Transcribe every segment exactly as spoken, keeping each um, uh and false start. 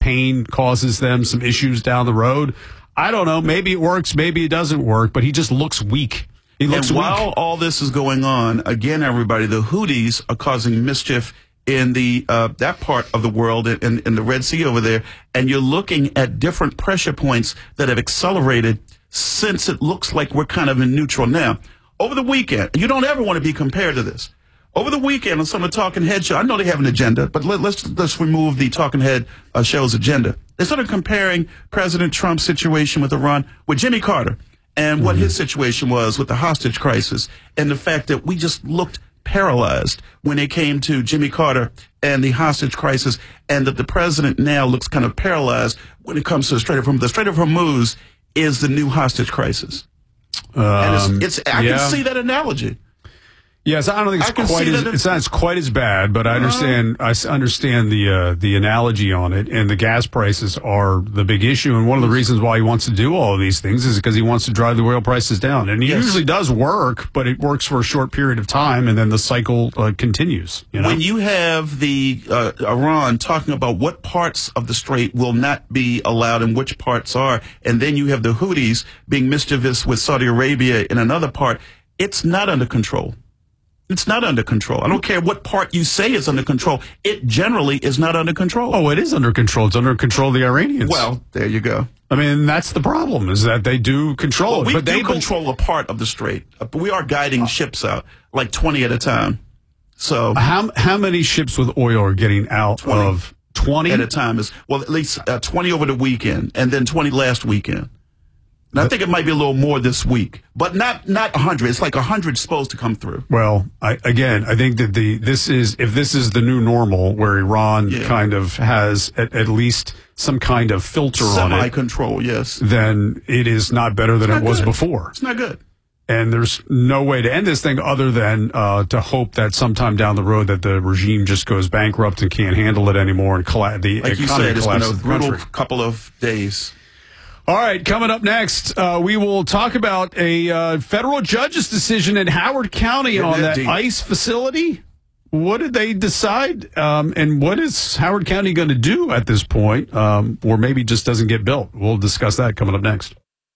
pain causes them some issues down the road. I don't know. Maybe it works. Maybe it doesn't work. But he just looks weak. He looks and weak. While all this is going on, again, everybody, the Houthis are causing mischief in the uh, that part of the world, in, in the Red Sea over there. And you're looking at different pressure points that have accelerated since it looks like we're kind of in neutral now. Over the weekend, you don't ever want to be compared to this. Over the weekend on some of the Talking Head show, I know they have an agenda, but let, let's let's remove the Talking Head uh, show's agenda. They started comparing President Trump's situation with Iran with Jimmy Carter and what mm-hmm. his situation was with the hostage crisis, and the fact that we just looked paralyzed when it came to Jimmy Carter and the hostage crisis, and that the president now looks kind of paralyzed when it comes to the Strait of Hormuz. The Strait of Hormuz is the new hostage crisis. Um, and it's, it's I yeah. can see that analogy. Yes, I don't think it's quite as, it's not as quite as bad, but I understand I understand the uh, the analogy on it, and the gas prices are the big issue, and one of the reasons why he wants to do all of these things is because he wants to drive the oil prices down, and it yes. usually does work, but it works for a short period of time, and then the cycle uh, continues. You know? When you have the uh, Iran talking about what parts of the strait will not be allowed and which parts are, and then you have the Houthis being mischievous with Saudi Arabia in another part, it's not under control. It's not under control. I don't care what part you say is under control. It generally is not under control. Oh, it is under control. It's under control of the Iranians. Well, there you go. I mean, that's the problem, is that they do control well, it. We but do they control a part of the strait. But we are guiding uh, ships out, like twenty at a time. So How how many ships with oil are getting out twenty of twenty? At a time. Is Well, at least uh, twenty over the weekend, and then twenty last weekend. And I think it might be a little more this week, but not not one hundred. It's like one hundred supposed to come through. Well, I, again, I think that the this is if this is the new normal, where Iran yeah. kind of has at, at least some kind of filter on it, semi-control, yes, then it is not better than it was good. before. It's not good. And there's no way to end this thing other than uh, to hope that sometime down the road that the regime just goes bankrupt and can't handle it anymore, and colla- the like economy you said, it's been a brutal country. couple of days. All right, coming up next, uh, we will talk about a uh, federal judge's decision in Howard County Getting on that deep. ICE facility. What did they decide? Um, and what is Howard County going to do at this point? Um, or maybe just doesn't get built. We'll discuss that coming up next.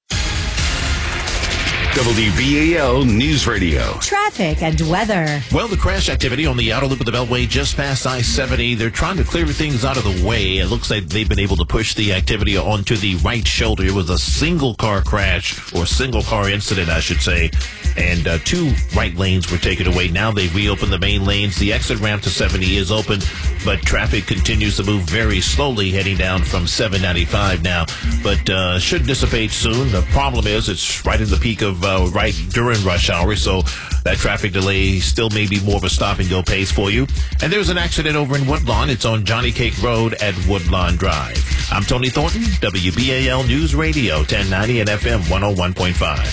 W B A L News Radio. Traffic and weather. Well, the crash activity on the outer loop of the Beltway just past I seventy. They're trying to clear things out of the way. It looks like they've been able to push the activity onto the right shoulder. It was a single car crash, or single car incident, I should say. And uh, two right lanes were taken away. Now they've reopened the main lanes. The exit ramp to seventy is open, but traffic continues to move very slowly heading down from seven ninety-five now. But uh, should dissipate soon. The problem is it's right in the peak of Uh, right during rush hour, so that traffic delay still may be more of a stop-and-go pace for you. And there's an accident over in Woodlawn. It's on Johnny Cake Road at Woodlawn Drive. I'm Tony Thornton, W B A L News Radio, ten ninety and F M one oh one point five.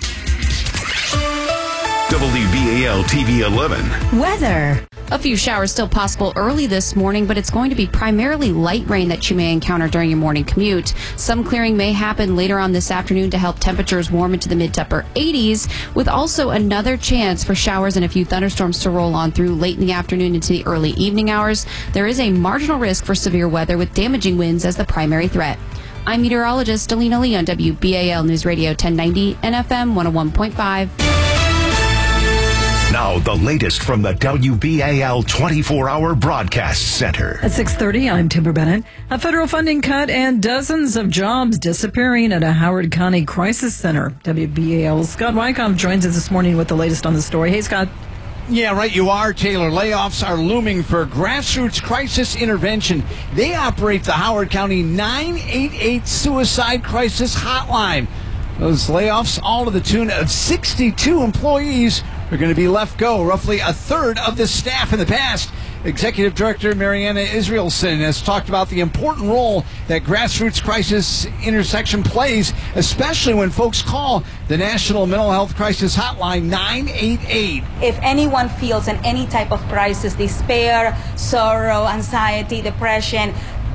W B A L T V eleven. Weather. A few showers still possible early this morning, but it's going to be primarily light rain that you may encounter during your morning commute. Some clearing may happen later on this afternoon to help temperatures warm into the mid to upper eighties, with also another chance for showers and a few thunderstorms to roll on through late in the afternoon into the early evening hours. There is a marginal risk for severe weather with damaging winds as the primary threat. I'm meteorologist Alina Lee on W B A L News Radio ten ninety and F M one oh one point five. Now, the latest from the W B A L twenty-four hour Broadcast Center. At six thirty, I'm Timber Bennett. A federal funding cut and dozens of jobs disappearing at a Howard County crisis center. W B A L's Scott Wyckoff joins us this morning with the latest on the story. Hey, Scott. Yeah, right you are, Taylor. Layoffs are looming for Grassroots Crisis Intervention. They operate the Howard County nine eight eight Suicide Crisis Hotline. Those layoffs, all to the tune of sixty-two employees, are going to be left go. Roughly a third of the staff in the past. Executive Director Mariana Israelson has talked about the important role that Grassroots Crisis Intersection plays, especially when folks call the National Mental Health Crisis Hotline nine eight eight. If anyone feels in any type of crisis, despair, sorrow, anxiety, depression,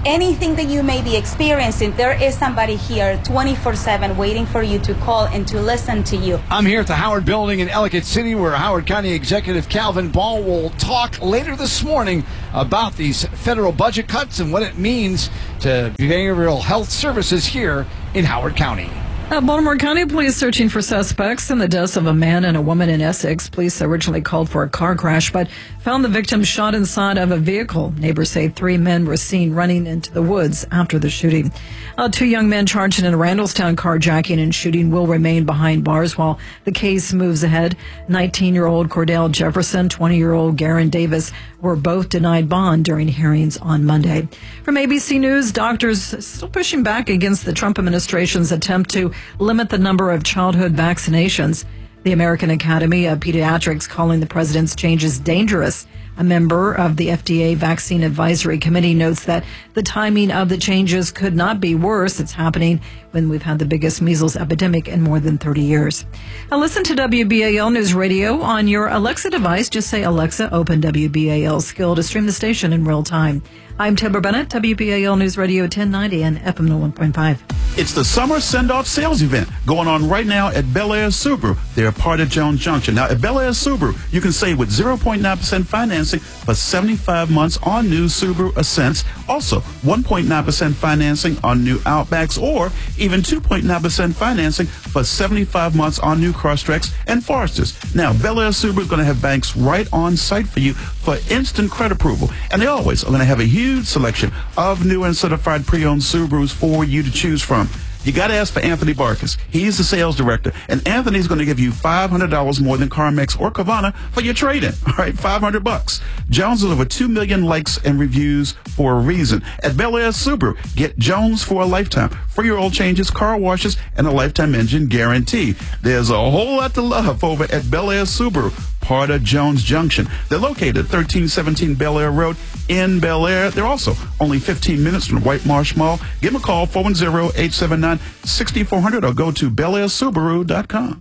anything that you may be experiencing, there is somebody here twenty-four seven waiting for you to call and to listen to you. I'm here at the Howard Building in Ellicott City, where Howard County Executive Calvin Ball will talk later this morning about these federal budget cuts and what it means to behavioral health services here in Howard County. Uh, Baltimore County police searching for suspects in the deaths of a man and a woman in Essex. Police originally called for a car crash, but found the victim shot inside of a vehicle. Neighbors say three men were seen running into the woods after the shooting. Uh, two young men charged in a Randallstown carjacking and shooting will remain behind bars while the case moves ahead. nineteen-year-old Cordell Jefferson, twenty-year-old Garen Davis were both denied bond during hearings on Monday. From A B C News, doctors still pushing back against the Trump administration's attempt to limit the number of childhood vaccinations. The American Academy of Pediatrics calling the president's changes dangerous. A member of the F D A Vaccine Advisory Committee notes that the timing of the changes could not be worse. It's happening when we've had the biggest measles epidemic in more than thirty years. Now listen to W B A L News Radio on your Alexa device. Just say, Alexa, open W B A L skill to stream the station in real time. I'm Timber Bennett, W B A L News Radio ten ninety and F M one point five. It's the summer send-off sales event going on right now at Bel Air Subaru. They're part of Jones Junction. Now, at Bel Air Subaru, you can save with zero point nine percent financing for seventy-five months on new Subaru Ascents. Also, one point nine percent financing on new Outbacks, or even two point nine percent financing for seventy-five months on new Crosstreks and Foresters. Now, Bel Air Subaru is going to have banks right on site for you for instant credit approval. And they always are going to have a huge selection of new and certified pre-owned Subarus for you to choose from. You got to ask for Anthony Barkus. He's the sales director, and Anthony's going to give you five hundred dollars more than CarMax or Carvana for your trade-in. All right, five hundred bucks. Jones has over two million likes and reviews for a reason. At Bel Air Subaru, get Jones for a lifetime. Free oil changes, car washes, and a lifetime engine guarantee. There's a whole lot to love over at Bel Air Subaru, part of Jones Junction. They're located at thirteen seventeen Bel Air Road in Bel Air. They're also only fifteen minutes from the White Marsh Mall. Give them a call, four one zero, eight seven nine, six four zero zero, or go to bel air subaru dot com.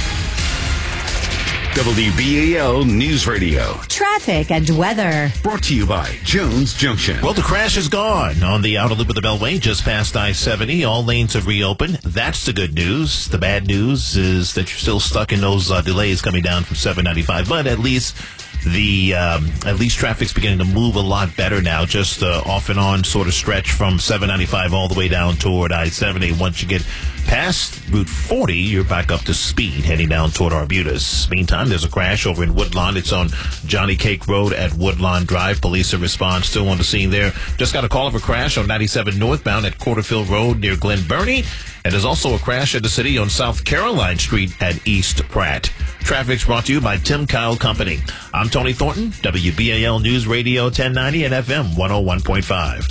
W B A L News Radio. Traffic and weather. Brought to you by Jones Junction. Well, the crash is gone on the outer loop of the Beltway, just past I seventy. All lanes have reopened. That's the good news. The bad news is that you're still stuck in those uh, delays coming down from seven ninety-five, but at least the um, at least traffic's beginning to move a lot better now, just uh, off and on sort of stretch from seven ninety-five all the way down toward I seventy. Once you get past Route forty, you're back up to speed heading down toward Arbutus. Meantime, there's a crash over in Woodlawn. It's on Johnny Cake Road at Woodlawn Drive. Police are respond still on the scene there. Just got a call of a crash on ninety-seven northbound at Quarterfield Road near Glen Burnie. And there's also a crash in the city on South Caroline Street at East Pratt. Traffic's brought to you by Tim Kyle Company. I'm Tony Thornton, W B A L News Radio ten ninety and F M one oh one point five.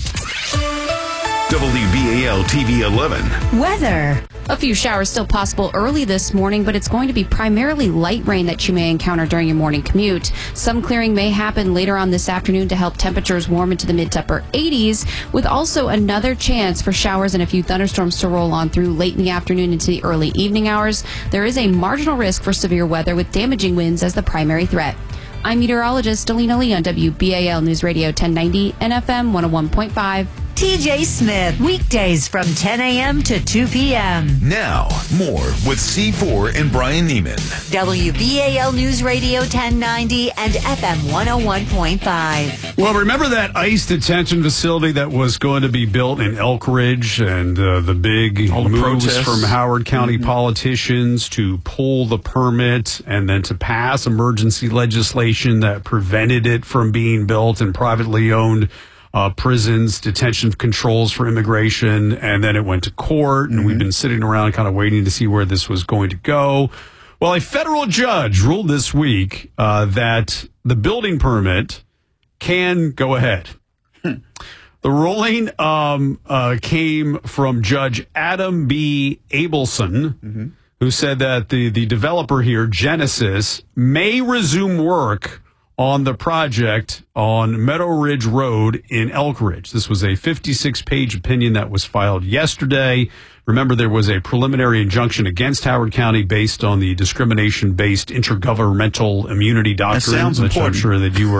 W B A L T V eleven. Weather. A few showers still possible early this morning, but it's going to be primarily light rain that you may encounter during your morning commute. Some clearing may happen later on this afternoon to help temperatures warm into the mid to upper eighties, with also another chance for showers and a few thunderstorms to roll on through late in the afternoon into the early evening hours. There is a marginal risk for severe weather with damaging winds as the primary threat. I'm meteorologist Alina Lee on W B A L News Radio ten ninety and F M one oh one point five. T J Smith, weekdays from ten a.m. to two p.m. Now, more with C four and Brian Neiman. W B A L News Radio ten ninety and F M one oh one point five. Well, remember that ICE detention facility that was going to be built in Elk Ridge, and uh, the big All the moves protests from Howard County mm-hmm. politicians to pull the permit and then to pass emergency legislation that prevented it from being built in privately owned Uh, prisons, detention controls for immigration, and then it went to court, and mm-hmm. we've been sitting around kind of waiting to see where this was going to go. Well, a federal judge ruled this week uh, that the building permit can go ahead. Hmm. The ruling um, uh, came from Judge Adam B. Abelson, mm-hmm. who said that the, the developer here, Genesis, may resume work on the project on Meadow Ridge Road in Elk Ridge. This was a fifty-six page opinion that was filed yesterday. Remember, there was a preliminary injunction against Howard County based on the discrimination-based intergovernmental immunity doctrine, that sounds which important. I'm sure that you were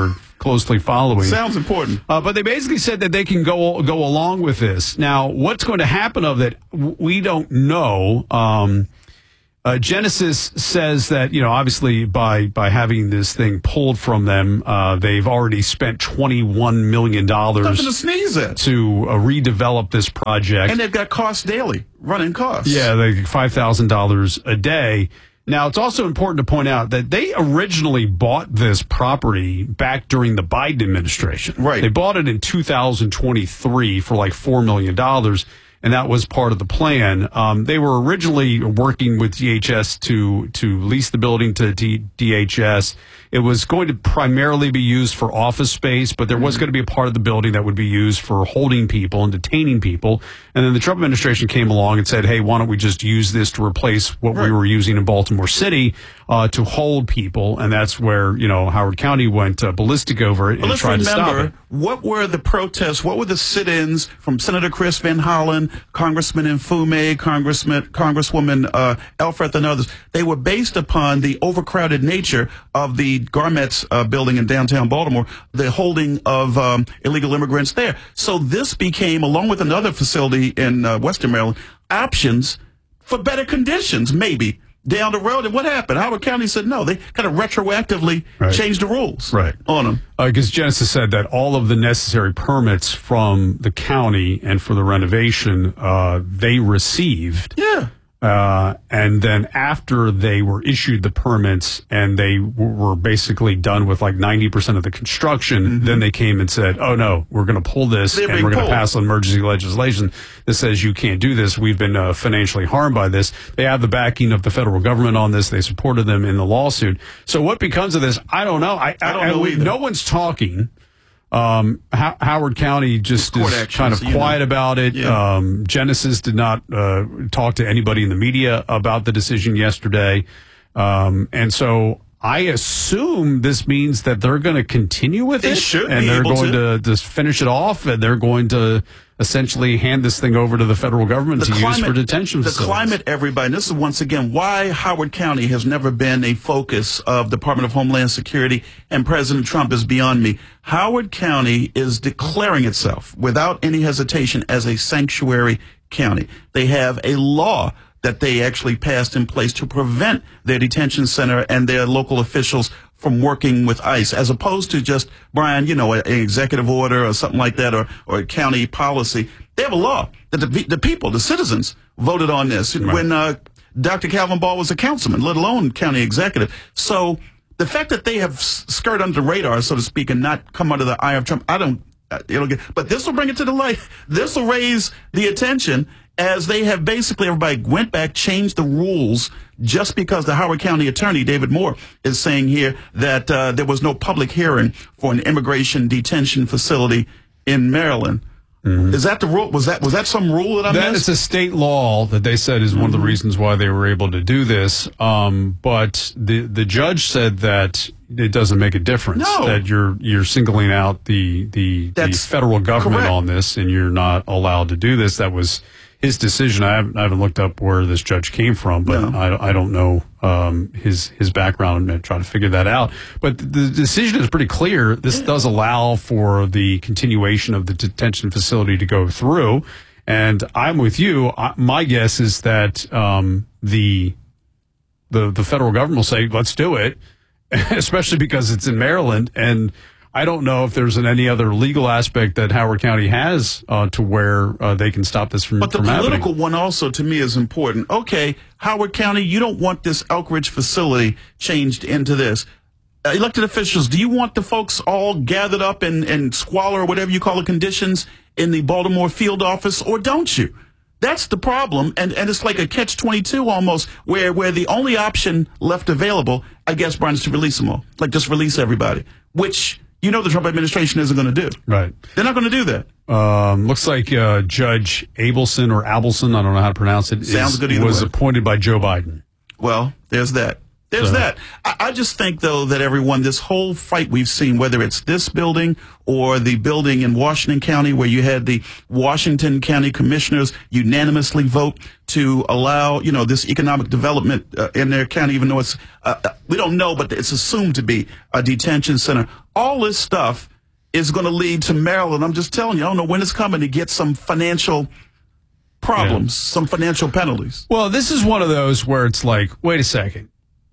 closely following. Sounds important. Uh, but they basically said that they can go go along with this. Now, what's going to happen of it, we don't know. Um, uh, Genesis says that, you know, obviously by by having this thing pulled from them, uh, they've already spent twenty-one million dollars Nothing to sneeze at. to uh, redevelop this project. And they've got costs daily, running costs. Yeah, they five thousand dollars a day. Now, it's also important to point out that they originally bought this property back during the Biden administration. Right. They bought it in two thousand twenty-three for like four million dollars, and that was part of the plan. Um, they were originally working with D H S to to lease the building to D- DHS. It was going to primarily be used for office space, but there was going to be a part of the building that would be used for holding people and detaining people. And then the Trump administration came along and said, hey, why don't we just use this to replace what right. we were using in Baltimore City uh, to hold people. And that's where, you know, Howard County went uh, ballistic over it but and let's tried remember, to stop it. What were the protests? What were the sit-ins from Senator Chris Van Hollen, Congressman Mfume, Congressman, Congresswoman uh, Elfreth, and others? They were based upon the overcrowded nature of the Garmett's uh, building in downtown Baltimore, the holding of um, illegal immigrants there. So this became, along with another facility in uh, Western Maryland, options for better conditions, maybe, down the road. And what happened? Howard County said no. They kind of retroactively Right. changed the rules Right. on them. Because uh, Genesis said that all of the necessary permits from the county and for the renovation, uh, they received. Yeah. Uh, and then after they were issued the permits and they w- were basically done with like ninety percent of the construction, mm-hmm. then they came and said, oh, no, we're going to pull this They're and we're going to pulled. pass emergency legislation that says you can't do this. We've been uh, financially harmed by this. They have the backing of the federal government on this. They supported them in the lawsuit. So what becomes of this? I don't know. I, I don't I, know I, either. No one's talking. Um, Ho- Howard County just Court is actions, kind of you know. quiet about it. Yeah. Um, Genesis did not uh, talk to anybody in the media about the decision yesterday. Um, and so I assume this means that they're going to continue with They it. should and be they're able going to. to. just finish it off, and they're going to essentially hand this thing over to the federal government The to climate, use for detention the facilities. climate, everybody, and this is once again why Howard County has never been a focus of Department of Homeland Security and President Trump is beyond me. Howard County is declaring itself without any hesitation as a sanctuary county. They have a law that they actually passed in place to prevent their detention center and their local officials from working with ICE, as opposed to just, Brian, you know, an executive order or something like that, or, or a county policy. They have a law that the, the people, the citizens, voted on this Right. when uh, Doctor Calvin Ball was a councilman, let alone county executive. So the fact that they have skirted under the radar, so to speak, and not come under the eye of Trump, I don't, uh, it'll get, but this will bring it to the light. This will raise the attention, as they have basically, everybody went back, changed the rules just because the Howard County attorney, David Moore, is saying here that uh, there was no public hearing for an immigration detention facility in Maryland. Mm-hmm. Is that the rule? Was that was that some rule that I That missed? is a state law that they said is mm-hmm. one of the reasons why they were able to do this. Um, but the the judge said that it doesn't make a difference. No. That you're you're singling out the the, the That's federal government correct. on this, and you're not allowed to do this. That was his decision. I haven't, I haven't looked up where this judge came from, but No. I, I don't know um, his his background and try to figure that out. But the decision is pretty clear. This does allow for the continuation of the detention facility to go through. And I'm with you. I, my guess is that um, the the the federal government will say, let's do it, especially because it's in Maryland. And I don't know if there's any other legal aspect that Howard County has uh, to where uh, they can stop this from, But the from political happening. one also, to me, is important. Okay, Howard County, you don't want this Elk Ridge facility changed into this. Uh, elected officials, do you want the folks all gathered up in, in squalor or whatever you call the conditions in the Baltimore field office, or don't you? That's the problem, and, and it's like a catch twenty-two almost, where, where the only option left available, I guess, Brian, is to release them all. Like, just release everybody, which you know the Trump administration isn't going to do. Right. They're not going to do that. Um, looks like uh, Judge Abelson or Abelson, I don't know how to pronounce it, Sounds is, good either was way. appointed by Joe Biden. Well, there's that. There's So- that. I, I just think, though, that everyone, this whole fight we've seen, whether it's this building or the building in Washington County where you had the Washington County commissioners unanimously vote to allow, you know, this economic development uh, in their county, even though it's, uh, uh, we don't know, but it's assumed to be a detention center. All this stuff is going to lead to Maryland. I'm just telling you, I don't know when it's coming to get some financial problems, yeah. some financial penalties. Well, this is one of those where it's like, wait a second.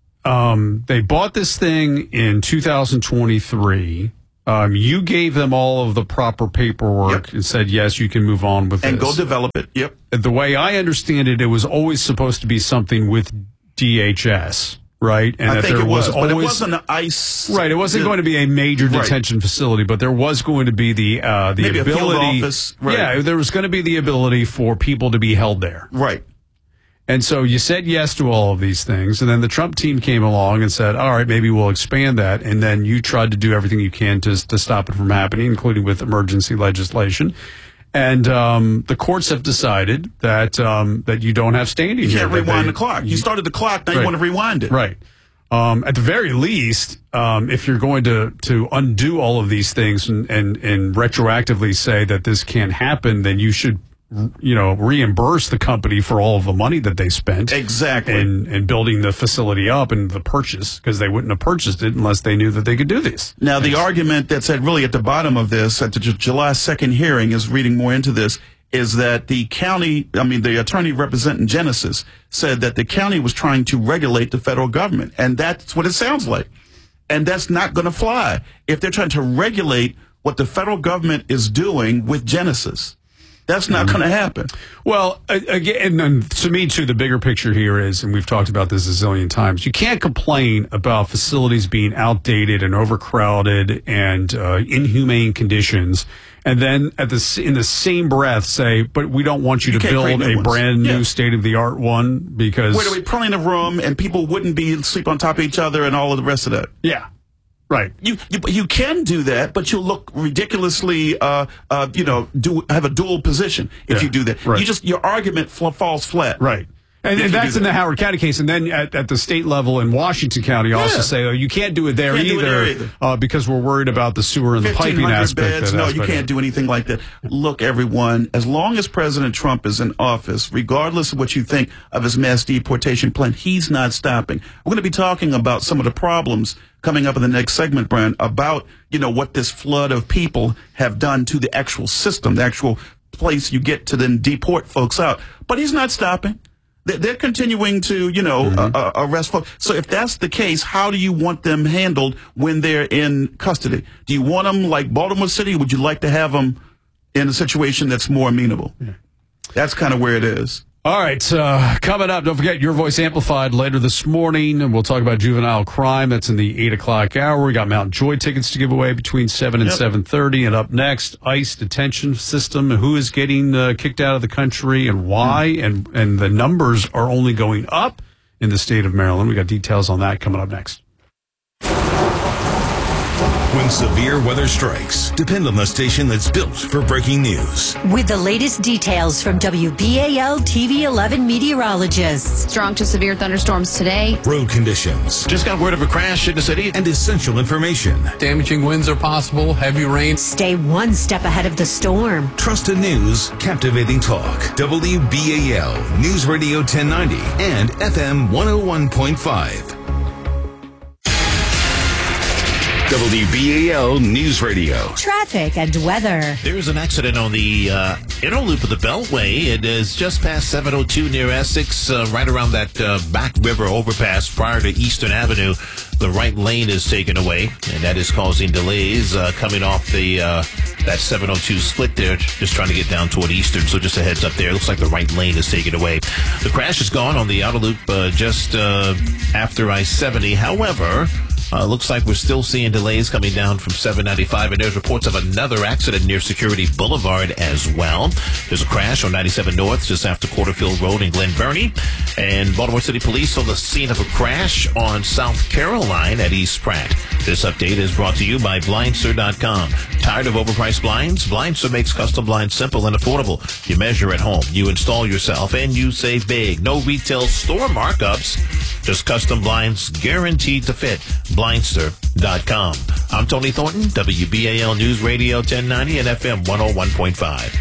Um, they bought this thing in two thousand twenty-three. Um, you gave them all of the proper paperwork Yep. and said, yes, you can move on with And this. go develop it. Yep. The way I understand it, it was always supposed to be something with D H S, right? And I that think there it was, always, but it wasn't an ICE. right. It wasn't going to be a major Right. detention facility, but there was going to be the uh, the Maybe a field ability. office, right. Yeah, there was going to be the ability for people to be held there. Right. And so you said yes to all of these things, and then the Trump team came along and said, all right, maybe we'll expand that. And then you tried to do everything you can to, to stop it from happening, including with emergency legislation. And um, the courts have decided that um, that you don't have standing You here. can't that rewind they- the clock. You started the clock, now Right. you want to rewind it. Right. Um, at the very least, um, if you're going to, to undo all of these things and, and, and retroactively say that this can't happen, then you should, you know, reimburse the company for all of the money that they spent. Exactly. In, in building the facility up and the purchase, because they wouldn't have purchased it unless they knew that they could do this. Now, the argument that's at really at the bottom of this, at the J- July second hearing, is reading more into this, is that the county, I mean, the attorney representing Genesis said that the county was trying to regulate the federal government. And that's what it sounds like. And that's not going to fly if they're trying to regulate what the federal government is doing with Genesis. That's not going to happen. Well, a- again, and to me, too, the bigger picture here is, and we've talked about this a zillion times, you can't complain about facilities being outdated and overcrowded and uh, inhumane conditions, and then at the s- in the same breath say, but we don't want you, You to can't create build new a ones. brand new Yeah. state-of-the-art one because... Where do we probably in a room and people wouldn't be sleep on top of each other and all of the rest of that? Yeah, right. You, you you can do that, but you'll look ridiculously, uh, uh, you know, do have a dual position if Yeah, you do that. right. You just your argument fl- falls flat. Right. And, If and you that's do in that. the Howard County case. And then at, at the state level in Washington County, also Yeah. say, oh, you can't do it there Can't do it either, there either. Uh, because we're worried about the sewer and the fifteen piping hundred aspect. beds. that No, you aspect of can't it. do anything like that. Look, everyone, as long as President Trump is in office, regardless of what you think of his mass deportation plan, he's not stopping. We're going to be talking about some of the problems coming up in the next segment, Brian, about, you know, what this flood of people have done to the actual system, the actual place you get to then deport folks out. But he's not stopping. They- They're continuing to, you know, Mm-hmm. uh, uh, arrest folks. So if that's the case, how do you want them handled when they're in custody? Do you want them like Baltimore City? Or would you like to have them in a situation that's more amenable? Yeah. That's kind of where it is. All right, uh, coming up, don't forget Your Voice Amplified later this morning, and we'll talk about juvenile crime. That's in the eight o'clock hour. We got Mount Joy tickets to give away between seven and Yep. seven thirty. And up next, ICE detention system, who is getting uh, kicked out of the country and why, and, and the numbers are only going up in the state of Maryland. We got details on that coming up next. When severe weather strikes, depend on the station that's built for breaking news. With the latest details from W B A L T V eleven meteorologists. Strong to severe thunderstorms today. Road conditions Just got word of a crash in the city. and essential information. Damaging winds are possible, heavy rain. Stay one step ahead of the storm. Trusted news, captivating talk. W B A L News Radio ten ninety and F M one oh one point five. W B A L News Radio. Traffic and weather. There's an accident on the uh, inner loop of the Beltway. It is just past seven oh two near Essex, uh, right around that uh, back river overpass prior to Eastern Avenue. The right lane is taken away, and that is causing delays uh, coming off the uh, that seven oh two split there, just trying to get down toward Eastern. So just a heads up there. It looks like the right lane is taken away. The crash is gone on the outer loop uh, just uh, after I seventy. However, Uh, looks like we're still seeing delays coming down from seven ninety-five, and there's reports of another accident near Security Boulevard as well. There's a crash on ninety-seven North just after Porterfield Road in Glen Burnie, and Baltimore City Police on the scene of a crash on South Caroline at East Pratt. This update is brought to you by Blindster dot com. Tired of overpriced blinds? Blindster makes custom blinds simple and affordable. You measure at home, you install yourself, and you save big. No retail store markups. Just custom blinds guaranteed to fit. Blindster dot com. I'm Tony Thornton, W B A L News Radio ten ninety and F M one oh one point five.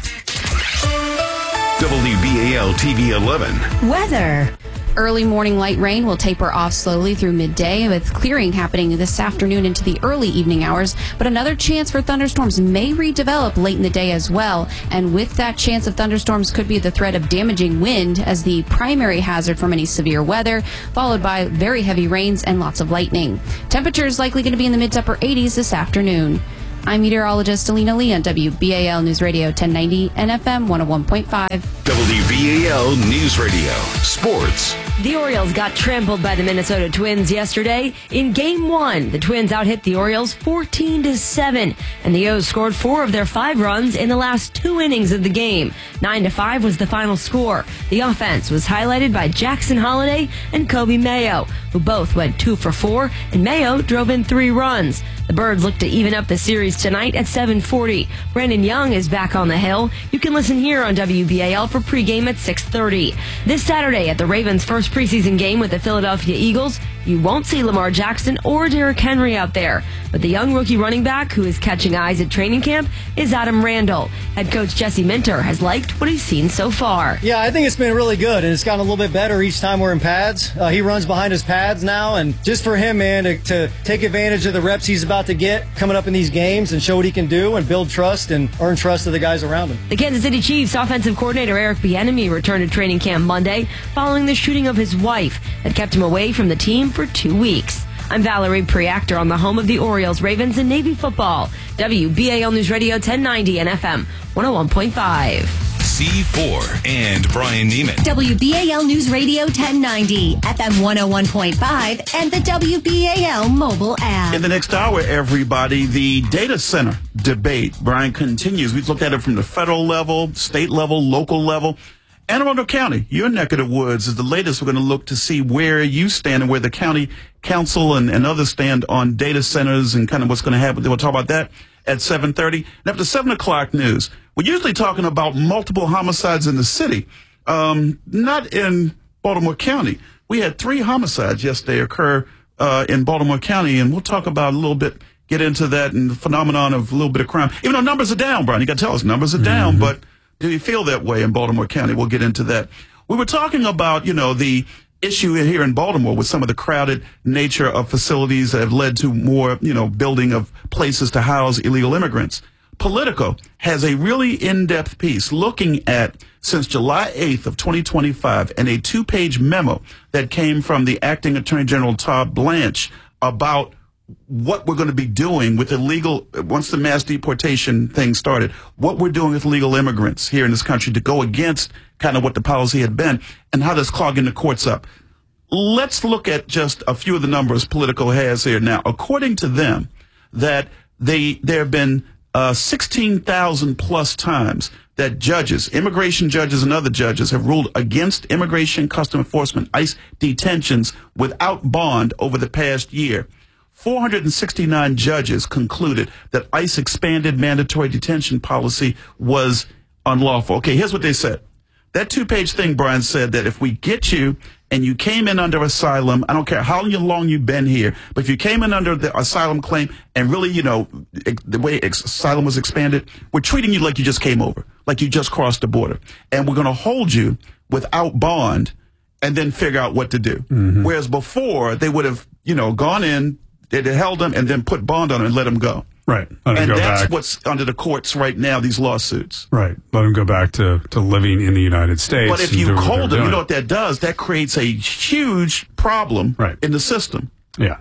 W B A L T V eleven. Weather. Early morning light rain will taper off slowly through midday, with clearing happening this afternoon into the early evening hours. But another chance for thunderstorms may redevelop late in the day as well. And with that chance of thunderstorms could be the threat of damaging wind as the primary hazard from any severe weather, followed by very heavy rains and lots of lightning. Temperatures likely going to be in the mid to upper eighties this afternoon. I'm meteorologist Alina Lee on W B A L News Radio ten ninety and F M one oh one point five. W B A L News Radio Sports. The Orioles got trampled by the Minnesota Twins yesterday. In Game one, the Twins out-hit the Orioles fourteen to seven, and the O's scored four of their five runs in the last two innings of the game. nine to five was the final score. The offense was highlighted by Jackson Holliday and Kobe Mayo, who both went two for four, and Mayo drove in three runs. The Birds look to even up the series tonight at seven forty. Brandon Young is back on the hill. You can listen here on W B A L for pregame at six thirty. This Saturday at the Ravens' first preseason game with the Philadelphia Eagles, you won't see Lamar Jackson or Derrick Henry out there. But the young rookie running back who is catching eyes at training camp is Adam Randall. Head coach Jesse Minter has liked what he's seen so far. Yeah, I think it's been really good, and it's gotten a little bit better each time we're in pads. Uh, he runs behind his pads now, and just for him, man, to, to take advantage of the reps he's about to get coming up in these games and show what he can do and build trust and earn trust of the guys around him. The Kansas City Chiefs offensive coordinator Eric Bieniemy returned to training camp Monday following the shooting of his wife that kept him away from the team for two weeks. I'm Valerie Preactor on the home of the Orioles, Ravens, and Navy football. W B A L News Radio ten ninety and F M one oh one point five. C four and Brian Neiman. W B A L News Radio ten ninety, F M one oh one point five, and the W B A L mobile app. In the next hour, everybody, the data center debate, Brian, continues. We've looked at it from the federal level, state level, local level. Anne Arundel County, your neck of the woods, is the latest. We're going to look to see where you stand and where the county council and, and others stand on data centers and kind of what's going to happen. We'll talk about that at seven thirty. And after seven o'clock news, we're usually talking about multiple homicides in the city, um, not in Baltimore County. We had three homicides yesterday occur uh, in Baltimore County, and we'll talk about a little bit, get into that and the phenomenon of a little bit of crime. Even though numbers are down, Brian, you got to tell us numbers are down, mm-hmm. but do you feel that way in Baltimore County? We'll get into that. We were talking about, you know, the issue here in Baltimore with some of the crowded nature of facilities that have led to more, you know, building of places to house illegal immigrants. Politico has a really in-depth piece looking at since July eighth of twenty twenty-five and a two-page memo that came from the acting Attorney General Todd Blanche about what we're going to be doing with illegal, once the mass deportation thing started, what we're doing with illegal immigrants here in this country to go against kind of what the policy had been and how that's clogging the courts up. Let's look at just a few of the numbers Politico has here now. According to them, that they there have been uh, sixteen thousand plus times that judges, immigration judges and other judges have ruled against Immigration Custom Enforcement, ICE detentions without bond over the past year. four hundred sixty-nine judges concluded that ICE expanded mandatory detention policy was unlawful. Okay, here's what they said. That two-page thing, Brian, said that if we get you and you came in under asylum, I don't care how long you've been here, but if you came in under the asylum claim and really, you know, the way asylum was expanded, we're treating you like you just came over, like you just crossed the border. And we're going to hold you without bond and then figure out what to do. Mm-hmm. Whereas before, they would have, you know, gone in, they'd have held them and then put bond on them and let them go. Right. And that's back. What's under the courts right now, these lawsuits. Right. Let them go back to, to living in the United States. But if you hold them, you know what that does? That creates a huge problem right. in the system. Yeah.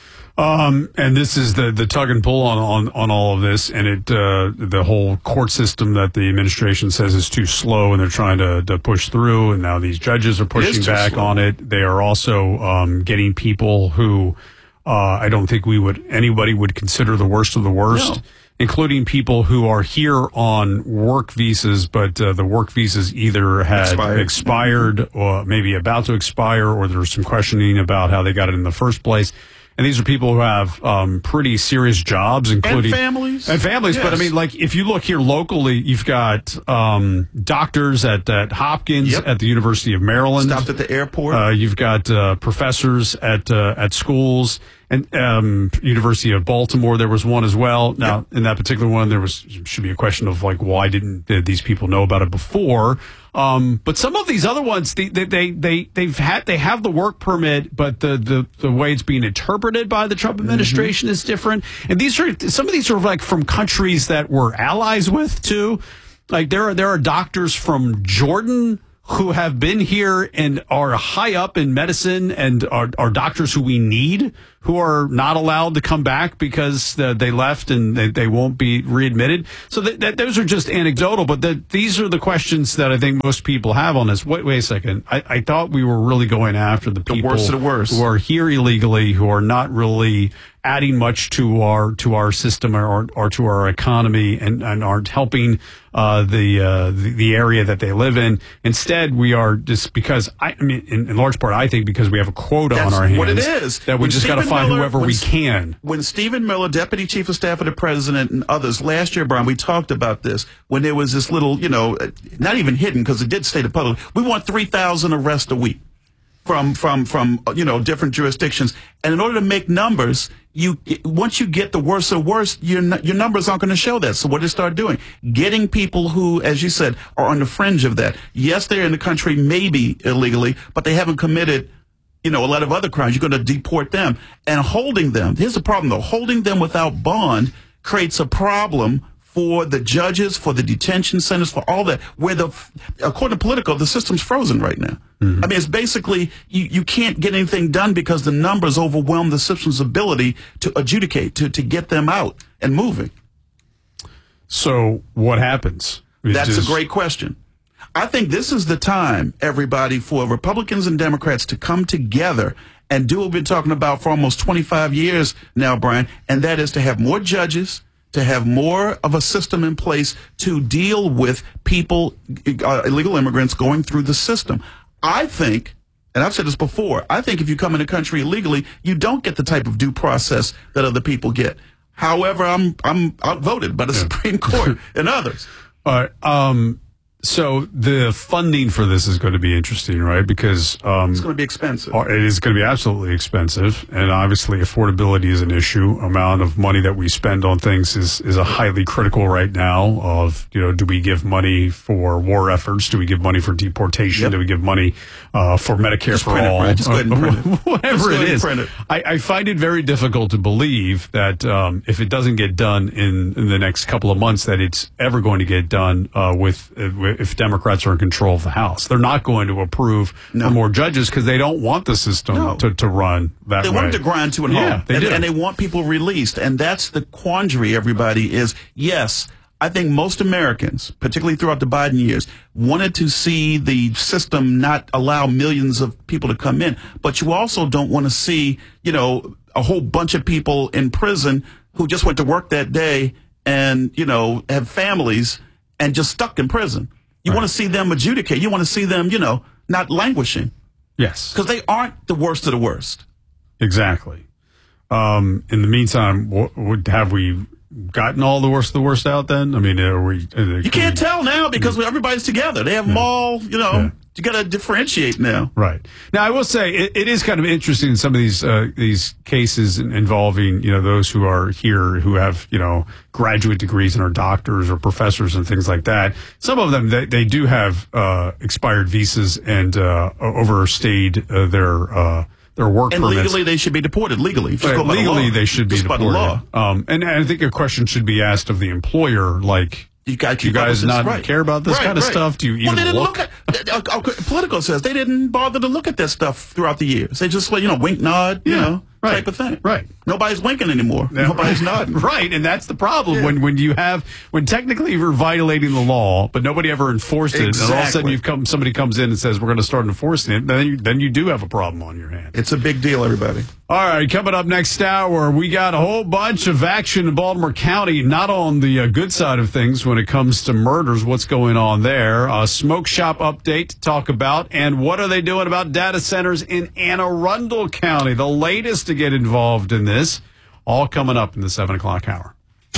Um, and this is the, the tug and pull on, on, on all of this, and it uh, the whole court system that the administration says is too slow, and they're trying to, to push through, and now these judges are pushing back slow. on it. They are also um, getting people who... Uh, I don't think we would anybody would consider the worst of the worst, no. including people who are here on work visas, but uh, the work visas either had expired, expired or maybe about to expire, or there's some questioning about how they got it in the first place. and these are people who have um, pretty serious jobs, including and families and families. Yes. But I mean, like if you look here locally, you've got um, doctors at, at Hopkins, yep. at the University of Maryland, stopped at the airport. Uh, you've got uh, professors at uh, at schools. And um, University of Baltimore, there was one as well. Now, yep. in that particular one, there was should be a question of like, why didn't these people know about it before? Um, but some of these other ones, they they they they've had they have the work permit, but the the, the way it's being interpreted by the Trump administration mm-hmm. is different. And these are some of these are like from countries that we're allies with too. Like there are there are doctors from Jordan who have been here and are high up in medicine and are, are doctors who we need, who are not allowed to come back because uh, they left and they, they won't be readmitted. So that, that, those are just anecdotal, but the, these are the questions that I think most people have on this. Wait, wait a second. I, I thought we were really going after the people the worst of the worst. who are here illegally, who are not really adding much to our to our system or or to our economy and, and aren't helping uh, the, uh, the the area that they live in. Instead, we are just because I, I mean, in, in large part, I think because we have a quota That's on our hands. What it is that we when just got to find Miller, whoever when, we can. When Stephen Miller, Deputy Chief of Staff of the President, and others last year, Brian, we talked about this when there was this little, you know, not even hidden because it did stay to public. We want three thousand arrests a week from from from you know different jurisdictions, and in order to make numbers, you once you get the worst of worst, your your numbers aren't going to show that. So what did they start doing? Getting people who, as you said, are on the fringe of that. Yes, they're in the country maybe illegally, but they haven't committed, you know, a lot of other crimes. You're going to deport them and holding them. Here's the problem though: holding them without bond creates a problem for the judges, for the detention centers, for all that, where the, according to Politico, the system's frozen right now. Mm-hmm. I mean, it's basically, you, you can't get anything done because the numbers overwhelm the system's ability to adjudicate, to, to get them out and moving. So what happens? It That's just... a great question. I think this is the time, everybody, for Republicans and Democrats to come together and do what we've been talking about for almost twenty-five years now, Brian, and that is to have more judges, to have more of a system in place to deal with people, uh, illegal immigrants going through the system. I think, and I've said this before, I think if you come in the country illegally, you don't get the type of due process that other people get. However, I'm I'm outvoted by the yeah. Supreme Court and others. All right. Um, so the funding for this is going to be interesting, right? Because um, it's going to be expensive. It is going to be absolutely expensive, and obviously affordability is an issue. Amount of money that we spend on things is is a highly critical right now. Of you know, do we give money for war efforts? Do we give money for deportation? Yep. Do we give money uh, for Medicare Just for print all? It, right? Just go ahead and print it. Whatever Just go it ahead is, and print it. I, I find it very difficult to believe that um, if it doesn't get done in, in the next couple of months, that it's ever going to get done uh, with uh, if Democrats are in control of the House. They're not going to approve no. for more judges because they don't want the system no. to, to run that they way. They want it to grind to and yeah, home. They and, do. and they want people released. And that's the quandary, everybody, is, yes, I think most Americans, particularly throughout the Biden years, wanted to see the system not allow millions of people to come in. But you also don't want to see, you know, a whole bunch of people in prison who just went to work that day and, you know, have families and just stuck in prison. You right. want to see them adjudicate. You want to see them, you know, not languishing. Yes. Because they aren't the worst of the worst. Exactly. Um, in the meantime, what, what, have we gotten all the worst of the worst out then? I mean, are we... Are you can't we, tell now because yeah. everybody's together. They have yeah. them all, you know... Yeah. You got to differentiate now. Right. Now, I will say it, it is kind of interesting in some of these uh, these cases involving, you know, those who are here who have, you know, graduate degrees and are doctors or professors and things like that. Some of them, they, they do have uh, expired visas and uh, overstayed uh, their uh, their work and permits. And legally, they should be deported. Legally. Right. Legally, the they should be Just deported. By the law. Um, and, and I think a question should be asked of the employer, like... You, got Do you guys not right. care about this right, kind of right. stuff? Do you even well, they didn't look? look at, uh, uh, Politico says they didn't bother to look at that stuff throughout the years. They just, you know, wink, nod, you yeah, know, right. type of thing. Right. Nobody's winking anymore. Yeah. Nobody's nodding. Right, and that's the problem yeah. when, when you have when technically you're violating the law, but nobody ever enforced it, exactly. and all of a sudden you've come somebody comes in and says we're going to start enforcing it, then you, then you do have a problem on your hands. It's a big deal, everybody. All right, coming up next hour, we got a whole bunch of action in Baltimore County, not on the uh, good side of things when it comes to murders. What's going on there? A smoke shop update to talk about. And what are they doing about data centers in Anne Arundel County? The latest to get involved in this. All coming up in the seven o'clock hour.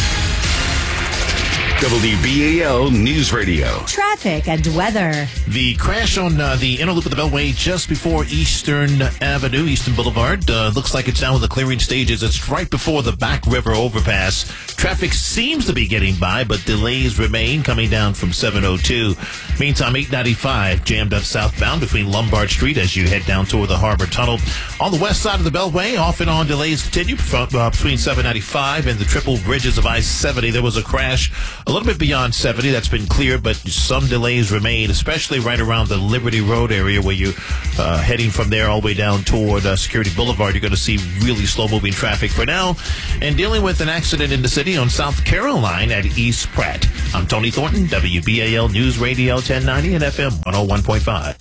W B A L News Radio. Traffic and weather. The crash on uh, the inner loop of the Beltway just before Eastern Avenue, Eastern Boulevard, uh, looks like it's down with the clearing stages. It's right before the Back River overpass. Traffic seems to be getting by, but delays remain coming down from seven oh two. Meantime, eight ninety-five jammed up southbound between Lombard Street as you head down toward the Harbor Tunnel. On the west side of the Beltway, off and on delays continue from, uh, between seven ninety-five and the triple bridges of I seventy. There was a crash a little bit beyond seventy. That's been cleared, but some delays remain, especially right around the Liberty Road area where you're uh, heading from there all the way down toward uh, Security Boulevard. You're going to see really slow-moving traffic for now. And dealing with an accident in the city on South Caroline at East Pratt. I'm Tony Thornton, W B A L News Radio ten ninety and F M one oh one point five.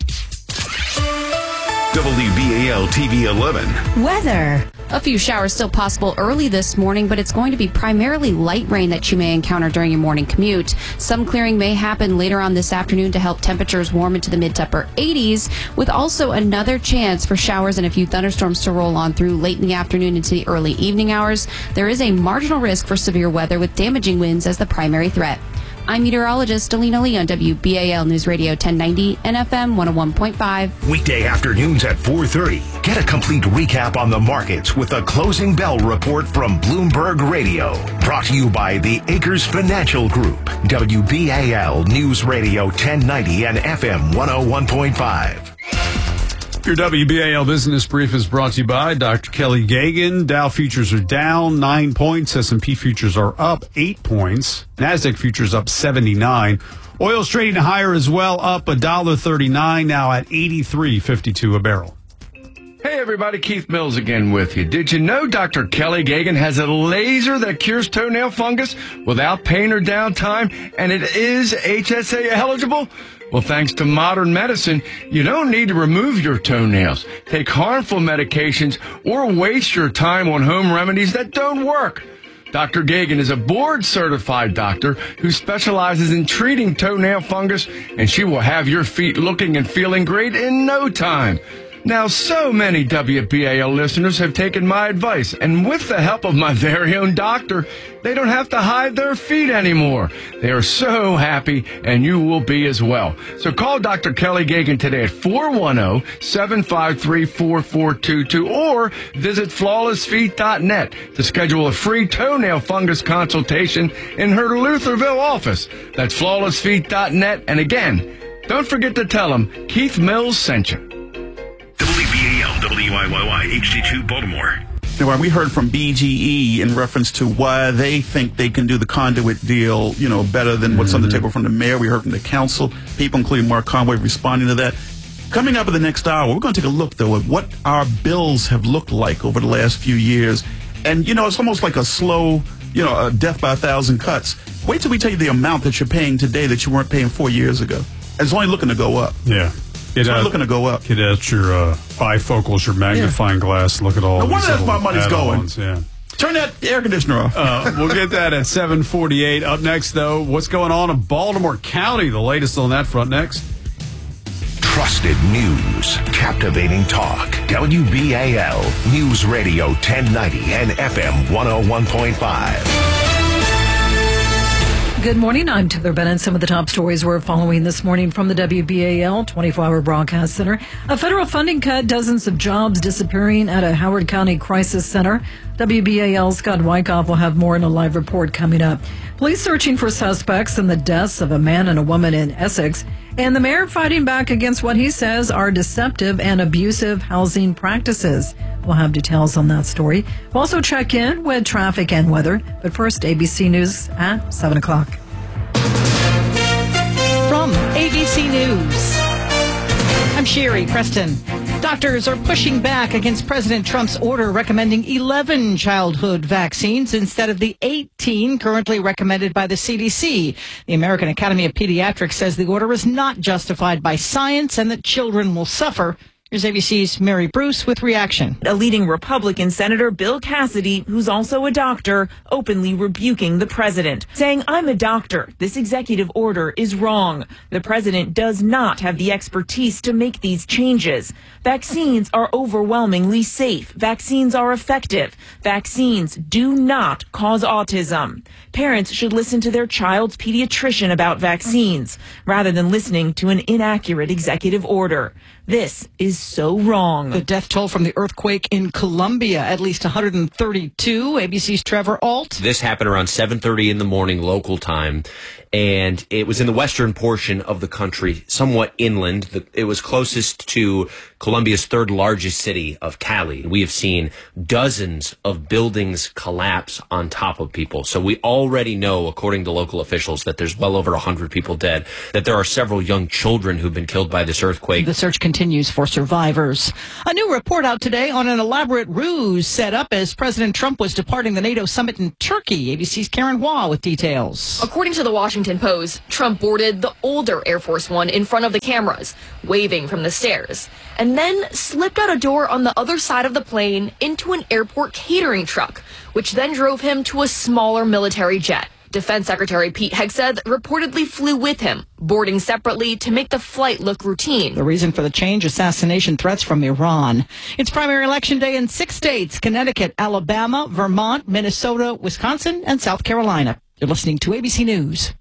W B A L T V eleven. Weather. A few showers still possible early this morning, but it's going to be primarily light rain that you may encounter during your morning commute. Some clearing may happen later on this afternoon to help temperatures warm into the mid to upper eighties, with also another chance for showers and a few thunderstorms to roll on through late in the afternoon into the early evening hours. There is a marginal risk for severe weather with damaging winds as the primary threat. I'm meteorologist Delina Lee on W B A L News Radio ten ninety and F M one oh one point five. Weekday afternoons at four thirty. Get a complete recap on the markets with a closing bell report from Bloomberg Radio. Brought to you by the Acres Financial Group. W B A L News Radio ten ninety and F M one oh one point five. Your W B A L Business Brief is brought to you by Doctor Kelly Gagan. Dow futures are down nine points. S and P futures are up eight points. NASDAQ futures up seventy-nine. Oil's trading higher as well, up one dollar thirty-nine, now at eighty-three fifty-two a barrel. Hey everybody, Keith Mills again with you. Did you know Doctor Kelly Gagan has a laser that cures toenail fungus without pain or downtime, and it is H S A eligible? Well, thanks to modern medicine, you don't need to remove your toenails, take harmful medications, or waste your time on home remedies that don't work. Doctor Gagan is a board-certified doctor who specializes in treating toenail fungus, and she will have your feet looking and feeling great in no time. Now, so many W B A L listeners have taken my advice, and with the help of my very own doctor, they don't have to hide their feet anymore. They are so happy, and you will be as well. So call Doctor Kelly Gagan today at four one zero, seven five three, four four two two or visit flawless feet dot net to schedule a free toenail fungus consultation in her Lutherville office. That's flawless feet dot net. And again, don't forget to tell them Keith Mills sent you. W B A L W I Y Y H D two Baltimore. Now, we heard from B G E in reference to why they think they can do the conduit deal, you know, better than what's mm-hmm. on the table from the mayor. We heard from the council, people, including Mark Conway, responding to that. Coming up in the next hour, we're going to take a look, though, at what our bills have looked like over the last few years. And, you know, it's almost like a slow, you know, a death by a thousand cuts. Wait till we tell you the amount that you're paying today that you weren't paying four years ago. And it's only looking to go up. Yeah. It's only looking to go up. Get out your uh, bifocals, your magnifying yeah. glass. Look at all. No these wonder that's my money's going. Yeah. Turn that air conditioner off. uh, we'll get that at seven forty-eight. Up next, though, what's going on in Baltimore County? The latest on that front next. Trusted news, captivating talk. W B A L News Radio ten ninety and F M one oh one point five. Good morning. I'm Taylor Bennett. Some of the top stories we're following this morning from the W B A L twenty-four hour Broadcast Center. A federal funding cut, dozens of jobs disappearing at a Howard County crisis center. W B A L's Scott Wyckoff will have more in a live report coming up. Police searching for suspects in the deaths of a man and a woman in Essex. And the mayor fighting back against what he says are deceptive and abusive housing practices. We'll have details on that story. We'll also check in with traffic and weather. But first, A B C News at seven o'clock. From A B C News, I'm Sherry Preston. Doctors are pushing back against President Trump's order recommending eleven childhood vaccines instead of the eighteen currently recommended by the C D C. The American Academy of Pediatrics says the order is not justified by science and that children will suffer Here's A B C's Mary Bruce with reaction. A leading Republican Senator Bill Cassidy, who's also a doctor, openly rebuking the president, saying, "I'm a doctor. This executive order is wrong. The president does not have the expertise to make these changes. Vaccines are overwhelmingly safe. Vaccines are effective. Vaccines do not cause autism. Parents should listen to their child's pediatrician about vaccines rather than listening to an inaccurate executive order. This is so wrong." The death toll from the earthquake in Colombia, at least one hundred thirty-two. A B C's Trevor Alt. This happened around seven thirty in the morning local time, and it was in the western portion of the country, somewhat inland. It was closest to Colombia's third largest city of Cali. We have seen dozens of buildings collapse on top of people. So we already know, according to local officials, that there's well over one hundred people dead, that there are several young children who've been killed by this earthquake. The search continues for survivors. A new report out today on an elaborate ruse set up as President Trump was departing the NATO summit in Turkey. A B C's Karen Hua with details. According to the Washington Post, Trump boarded the older Air Force One in front of the cameras, waving from the stairs, and then slipped out a door on the other side of the plane into an airport catering truck, which then drove him to a smaller military jet. Defense Secretary Pete Hegseth reportedly flew with him, boarding separately to make the flight look routine. The reason for the change, assassination threats from Iran. It's primary election day in six states: Connecticut, Alabama, Vermont, Minnesota, Wisconsin, and South Carolina. You're listening to A B C News.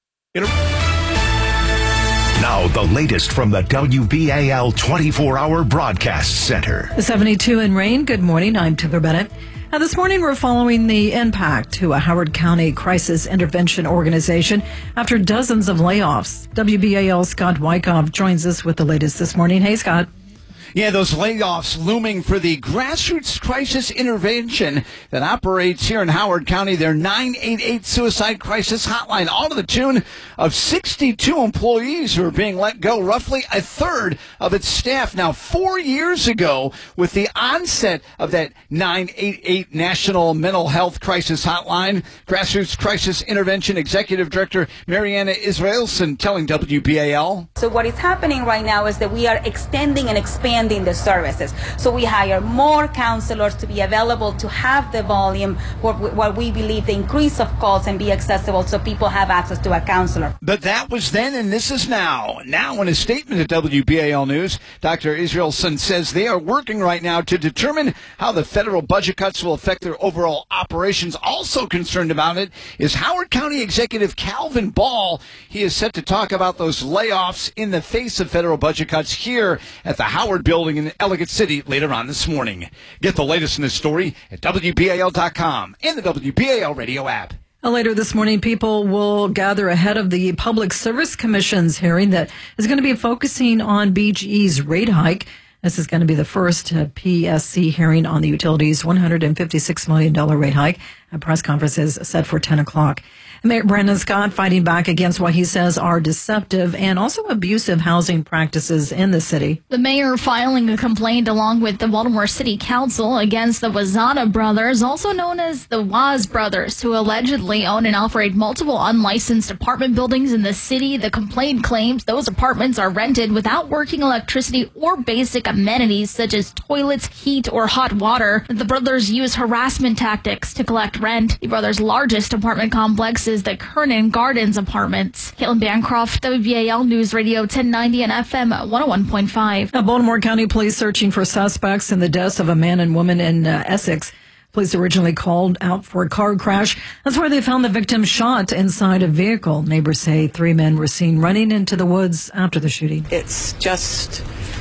Now, the latest from the W B A L twenty-four hour Broadcast Center. seventy-two in rain. Good morning. I'm Timber Bennett. Now, this morning, we're following the impact to a Howard County crisis intervention organization after dozens of layoffs. W B A L's Scott Wyckoff joins us with the latest this morning. Hey, Scott. Yeah, those layoffs looming for the Grassroots Crisis Intervention that operates here in Howard County, their nine eight eight Suicide Crisis Hotline, all to the tune of sixty-two employees who are being let go, roughly a third of its staff. Now, four years ago, with the onset of that nine eight eight National Mental Health Crisis Hotline, Grassroots Crisis Intervention Executive Director Mariana Israelson telling W B A L. So what is happening right now is that we are extending and expanding the services. So we hire more counselors to be available to have the volume where we believe the increase of calls and be accessible so people have access to a counselor. But that was then and this is now. Now in a statement to W B A L News, Doctor Israelson says they are working right now to determine how the federal budget cuts will affect their overall operations. Also concerned about it is Howard County Executive Calvin Ball. He is set to talk about those layoffs in the face of federal budget cuts here at the Howard Building in Ellicott City later on this morning. Get the latest in this story at W B A L dot com and the W B A L radio app. Later this morning, people will gather ahead of the Public Service Commission's hearing that is going to be focusing on B G E's rate hike. This is going to be the first uh, P S C hearing on the utility's one hundred fifty-six million dollars rate hike. A press conference is set for ten o'clock. Mayor Brandon Scott fighting back against what he says are deceptive and also abusive housing practices in the city. The mayor filing a complaint along with the Baltimore City Council against the Wazana brothers, also known as the Waz brothers, who allegedly own and operate multiple unlicensed apartment buildings in the city. The complaint claims those apartments are rented without working electricity or basic amenities such as toilets, heat, or hot water. The brothers use harassment tactics to collect rent. The brothers' largest apartment complex is the Kernan Gardens Apartments. Caitlin Bancroft, W B A L News Radio ten ninety and F M one oh one point five. Now, Baltimore County Police searching for suspects in the deaths of a man and woman in uh, Essex. Police originally called out for a car crash. That's where they found the victim shot inside a vehicle. Neighbors say three men were seen running into the woods after the shooting. It's just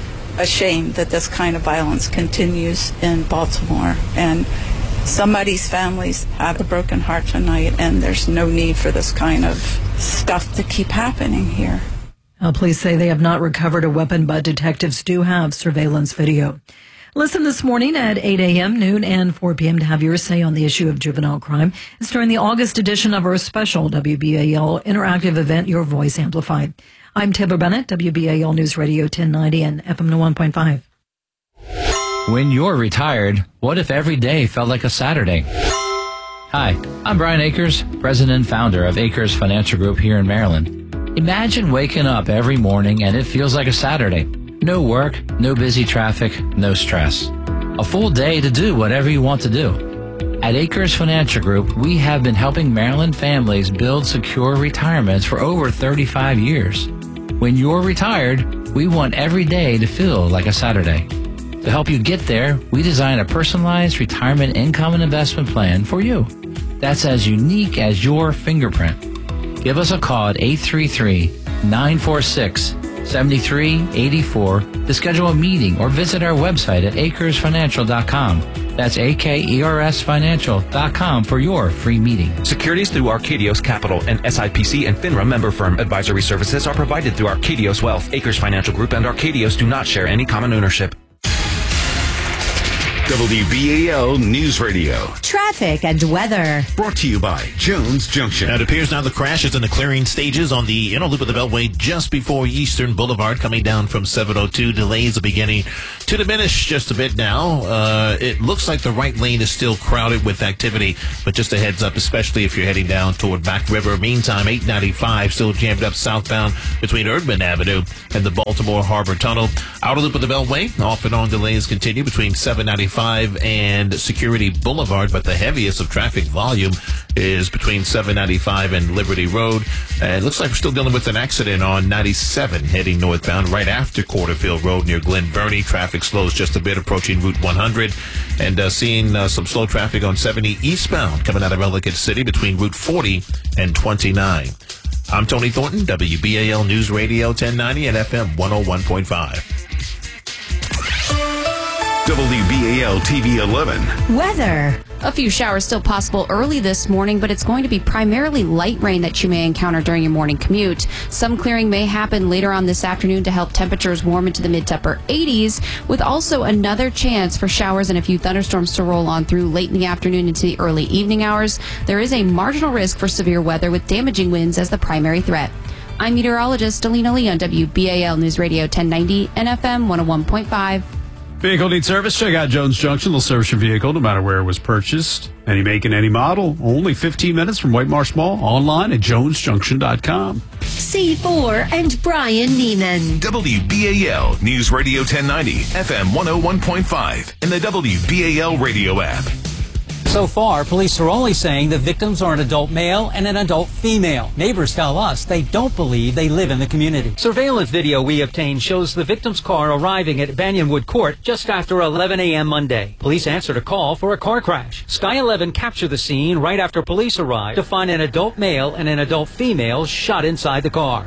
a shame that this kind of violence continues in Baltimore, and somebody's families have a broken heart tonight, and there's no need for this kind of stuff to keep happening here. Uh, police say they have not recovered a weapon, but detectives do have surveillance video. Listen this morning at eight a.m., noon, and four p.m. to have your say on the issue of juvenile crime. It's during the August edition of our special W B A L interactive event, Your Voice Amplified. I'm Taylor Bennett, W B A L News Radio ten ninety and F M one oh one point five. When you're retired, what if every day felt like a Saturday? Hi, I'm Brian Akers, president and founder of Akers Financial Group here in Maryland. Imagine waking up every morning and it feels like a Saturday. No work, no busy traffic, no stress. A full day to do whatever you want to do. At Acres Financial Group, we have been helping Maryland families build secure retirements for over thirty-five years. When you're retired, we want every day to feel like a Saturday. To help you get there, we design a personalized retirement income and investment plan for you. That's as unique as your fingerprint. Give us a call at eight three three, nine four six, seven three eight four to schedule a meeting or visit our website at acres financial dot com. That's A K E R S financial dot com for your free meeting. Securities through Arcadios Capital and S I P C and FINRA member firm. Advisory services are provided through Arcadios Wealth. Acres Financial Group and Arcadios do not share any common ownership. W B A L News Radio. Traffic and weather. Brought to you by Jones Junction. Now, it appears now the crash is in the clearing stages on the inner loop of the Beltway just before Eastern Boulevard, coming down from seven oh two. Delays are beginning to diminish just a bit now. Uh, it looks like the right lane is still crowded with activity, but just a heads up, especially if you're heading down toward Back River. Meantime, eight ninety-five still jammed up southbound between Erdman Avenue and the Baltimore Harbor Tunnel. Outer loop of the Beltway, off and on delays continue between seven ninety-five and Security Boulevard, but the heaviest of traffic volume is between seven ninety-five and Liberty Road. And it looks like we're still dealing with an accident on ninety-seven heading northbound right after Quarterfield Road near Glen Burnie. Traffic slows just a bit approaching Route one hundred, and uh, seeing uh, some slow traffic on seventy eastbound coming out of Ellicott City between Route forty and twenty-nine. I'm Tony Thornton, W B A L News Radio ten ninety and F M one oh one point five. W B A L T V eleven. Weather. A few showers still possible early this morning, but it's going to be primarily light rain that you may encounter during your morning commute. Some clearing may happen later on this afternoon to help temperatures warm into the mid-to-upper eighties, with also another chance for showers and a few thunderstorms to roll on through late in the afternoon into the early evening hours. There is a marginal risk for severe weather with damaging winds as the primary threat. I'm meteorologist Alina Lee on W B A L News Radio ten ninety and F M one oh one point five. Vehicle needs service? Check out Jones Junction. They'll service your vehicle no matter where it was purchased. Any make and any model. Only fifteen minutes from White Marsh Mall. Online at jones junction dot com. C four and Brian Neiman. W B A L News Radio ten ninety, F M one oh one point five, and the W B A L radio app. So far, police are only saying the victims are an adult male and an adult female. Neighbors tell us they don't believe they live in the community. Surveillance video we obtained shows the victim's car arriving at Banyonwood Court just after eleven a.m. Monday. Police answered a call for a car crash. Sky eleven captured the scene right after police arrived to find an adult male and an adult female shot inside the car.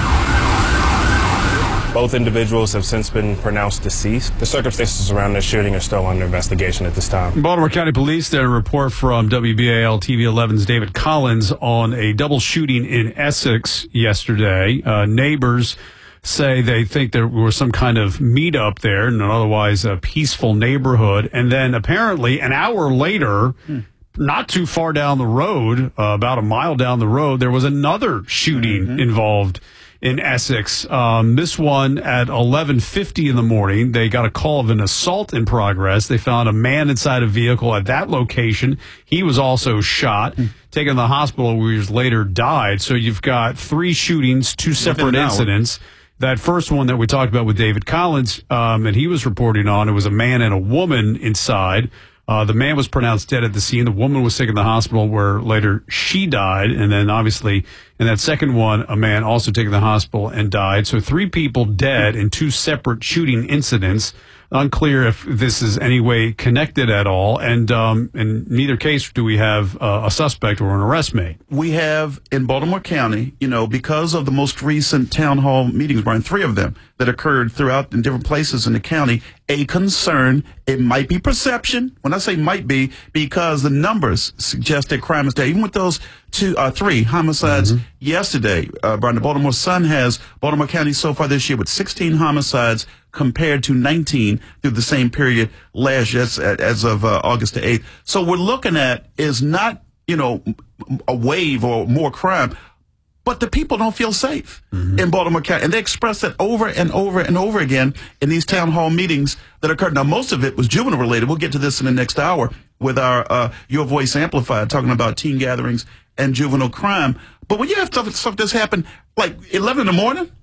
Both individuals have since been pronounced deceased. The circumstances around the shooting are still under investigation at this time. Baltimore County Police did a report from W B A L T V eleven's David Collins on a double shooting in Essex yesterday. Uh, neighbors say they think there was some kind of meetup there in an otherwise a peaceful neighborhood. And then apparently an hour later, hmm. not too far down the road, uh, about a mile down the road, there was another shooting mm-hmm. involved in Essex. Um, this one at eleven fifty in the morning, they got a call of an assault in progress. They found a man inside a vehicle at that location. He was also shot, mm. taken to the hospital, where he was later died. So you've got three shootings, two separate incidents. That first one that we talked about with David Collins, um, and he was reporting on, it was a man and a woman inside. Uh, the man was pronounced dead at the scene. The woman was taken to the hospital where later she died. And then obviously in that second one, a man also taken to the hospital and died. So three people dead in two separate shooting incidents. Unclear if this is any way connected at all. And um, in neither case do we have uh, a suspect or an arrest made. We have in Baltimore County, you know, because of the most recent town hall meetings, Brian, three of them that occurred throughout in different places in the county, a concern. It might be perception. When I say might be, because the numbers suggest that crime is there. Even with those two, uh, three homicides mm-hmm. yesterday, uh, Brian, the Baltimore Sun has Baltimore County so far this year with sixteen homicides compared to nineteen through the same period last year, as, as of uh, August the eighth. So we're looking at is not, you know, a wave or more crime, but the people don't feel safe mm-hmm. in Baltimore County. And they express that over and over and over again in these town hall meetings that occurred. Now, most of it was juvenile related. We'll get to this in the next hour with our uh, Your Voice Amplified, talking about teen gatherings and juvenile crime. But when you have stuff, stuff that's happened like eleven in the morning,